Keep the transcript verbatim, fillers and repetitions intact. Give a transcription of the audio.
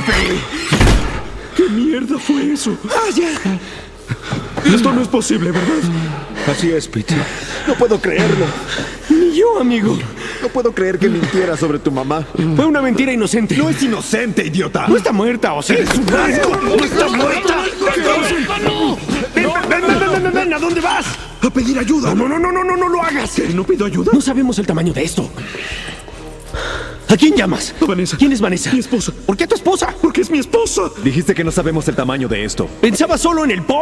jefe! ¿Qué mierda fue eso? ¡Ah, ya! Esto no es posible, ¿verdad? Así es, Pete. No puedo creerlo. Ni yo, amigo. No puedo creer que mintiera sobre tu mamá. Fue una mentira inocente. No es inocente, idiota. No está muerta, o sea. ¡Eres un asco! ¡No está muerta! ¡Ven, ven, ven, ven, ven, ven! ¿A dónde vas? ¡A pedir ayuda! No, no, no, no, no, no lo hagas. ¿Qué? ¿No pido ayuda? No sabemos el tamaño de esto. ¿A quién llamas? A Vanessa. ¿Quién es Vanessa? Mi esposa. ¿Por qué tu esposa? Porque es mi esposa. Dijiste que no sabemos el tamaño de esto. Pensaba solo en el pop.